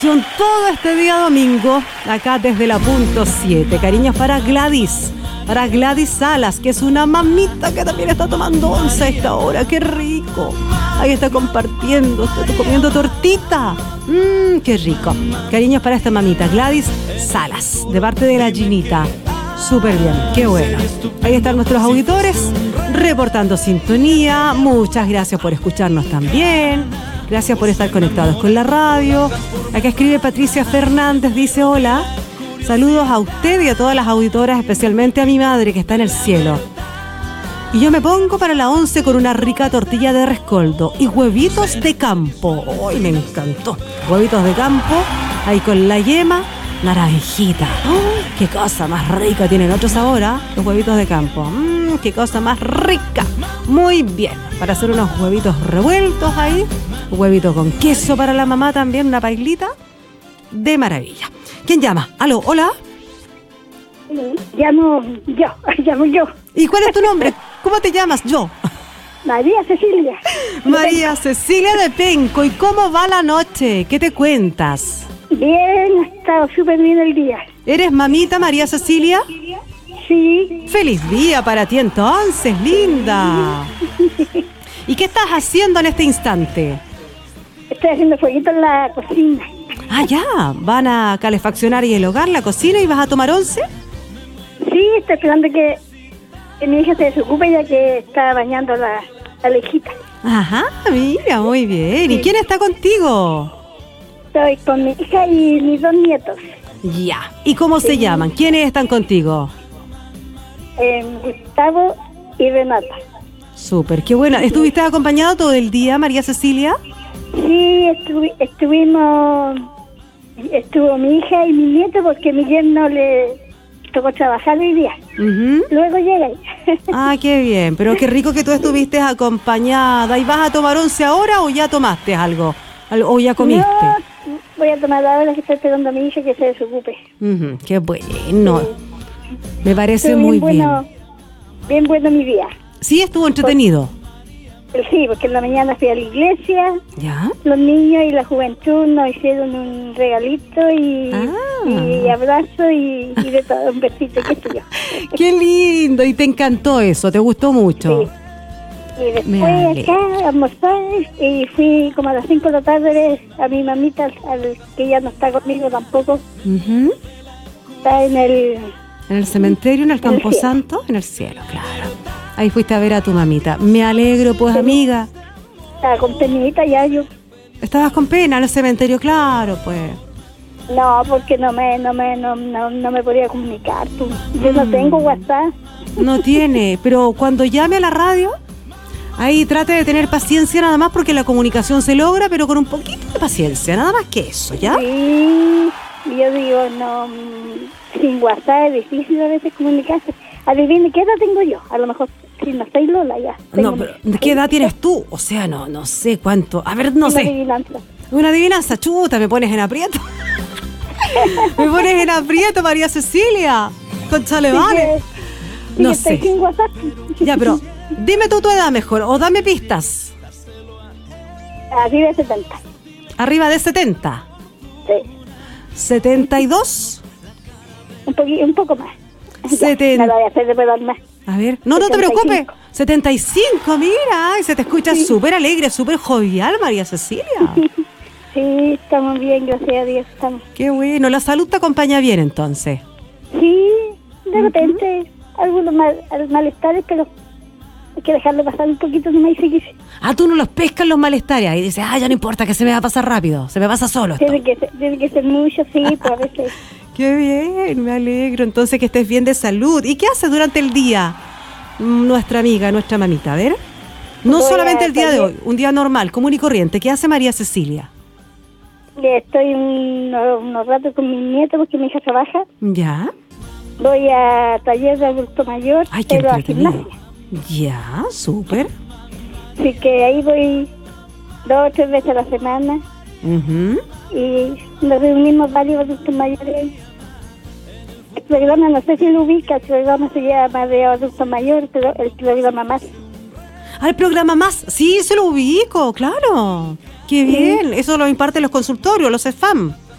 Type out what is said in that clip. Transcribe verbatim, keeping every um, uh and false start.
Todo este día domingo, acá desde la punto siete. Cariños para Gladys, para Gladys Salas, que es una mamita que también está tomando once a esta hora. ¡Qué rico! Ahí está compartiendo, está comiendo tortita. Mmm, qué rico. Cariños para esta mamita, Gladys Salas, de parte de la Ginita. Súper bien, qué bueno. Ahí están nuestros auditores reportando sintonía. Muchas gracias por escucharnos también. Gracias por estar conectados con la radio. Acá escribe Patricia Fernández, dice hola. Saludos a usted y a todas las auditoras, especialmente a mi madre que está en el cielo. Y yo me pongo para la once con una rica tortilla de rescoldo y huevitos de campo. ¡Uy, me encantó! Huevitos de campo, ahí con la yema, naranjita. ¡Oh, qué cosa más rica! Tienen otro sabor, ¿eh? Los huevitos de campo. ¡Mmm, qué cosa más rica! Muy bien, para hacer unos huevitos revueltos ahí. Huevito con queso para la mamá también, una pailita de maravilla. ¿Quién llama? ¿Aló? ¿Hola? Llamo yo, llamo yo. ¿Y cuál es tu nombre? ¿Cómo te llamas? Yo. María Cecilia. María Cecilia de Penco. ¿Y cómo va la noche? ¿Qué te cuentas? Bien, ha estado súper bien el día. ¿Eres mamita María Cecilia? Sí. ¡Feliz día para ti entonces, linda! ¿Y qué estás haciendo en este instante? Estoy haciendo fueguito en la cocina. Ah, ya. ¿Van a calefaccionar y el hogar, la cocina y vas a tomar once? Sí, estoy esperando que, que mi hija se desocupe ya que está bañando la, la lejita. Ajá, mira, muy bien. ¿Y quién está contigo? Estoy con mi hija y mis dos nietos. Ya. ¿Y cómo sí. se llaman? ¿Quiénes están contigo? Eh, Gustavo y Renata. Súper, qué buena. ¿Estuviste acompañado todo el día, María Cecilia? Sí, estu- estuvimos, estuvo mi hija y mi nieto porque mi yerno le tocó trabajar hoy día. Uh-huh. Luego llega. Ah, qué bien, pero qué rico que tú estuviste acompañada. ¿Y vas a tomar once ahora o ya tomaste algo? ¿O ya comiste? No, voy a tomar ahora que estoy esperando a mi hija que se desocupe. Uh-huh. Qué bueno, sí. Me parece estuvo muy bien. Bueno, bien. Bien bueno mi día. Sí, estuvo entretenido. Pues, sí, porque en la mañana fui a la iglesia. ¿Ya? Los niños y la juventud nos hicieron un regalito y, ah. y abrazo y, y de todo, un besito, qué sé yo. ¡Qué lindo! Y te encantó eso, ¿te gustó mucho? Sí. Y después acá almorzar y fui como a las cinco de la tarde a mi mamita, al, que ya no está conmigo tampoco. Uh-huh. Está en el... ¿En el cementerio, en el Camposanto? En el cielo, claro. Ahí fuiste a ver a tu mamita. Me alegro, pues, sí, amiga. Estaba con penita ya yo. ¿Estabas con pena en el cementerio? Claro, pues. No, porque no me no me, no, no, no me podía comunicar. Tú. Yo mm. no tengo WhatsApp. No tiene, pero cuando llame a la radio, ahí trate de tener paciencia nada más porque la comunicación se logra, pero con un poquito de paciencia, nada más que eso, ¿ya? Sí, yo digo, no, sin WhatsApp es difícil a veces comunicarse. Adivine, ¿qué edad tengo yo? A lo mejor, si no estoy Lola ya. No, pero ¿de qué edad tienes tú? O sea, no no sé cuánto. A ver, no Una sé. Adivinanza. Una adivinanza, chuta, me pones en aprieto. Me pones en aprieto, María Cecilia. Conchale, vale. Sí, no estoy sé. Sin WhatsApp. Ya, pero dime tú tu edad mejor, o dame pistas. Arriba de setenta. Arriba de setenta. Sí. ¿setenta y dos? Un, poqu- un poco más. setenta. No lo voy a hacer de verdad más. A ver, no, no te preocupes. setenta y cinco, mira, y se te escucha sí. súper alegre, súper jovial, María Cecilia. Sí, estamos bien, gracias a Dios. Estamos. Qué bueno, la salud te acompaña bien entonces. Sí, de repente, uh-huh. algunos mal, malestares, pero hay que dejarlo pasar un poquito nomás y seguir. Ah, tú no los pescas los malestares y dices, ah, ya no importa, que se me va a pasar rápido, se me pasa solo esto. Tiene que ser, tiene que ser mucho, sí, pues a veces. Qué bien, me alegro. Entonces que estés bien de salud. ¿Y qué haces durante el día nuestra amiga, nuestra mamita? A ver. No Voy solamente el día de hoy, un día normal, común y corriente. ¿Qué hace María Cecilia? Estoy unos, unos ratos con mi nieto porque mi hija trabaja. Ya. Voy a taller de adulto mayor, Ay, qué pero a gimnasia. Ya, súper. Así que ahí voy dos o tres veces a la semana. Uh-huh. Y nos reunimos varios adultos mayores. El programa, no sé si lo ubica, el programa se llama de adultos mayores, pero el programa más. Ah, el programa más, sí, se lo ubico, claro. Qué bien, sí. Eso lo imparten los consultorios, los S F A M.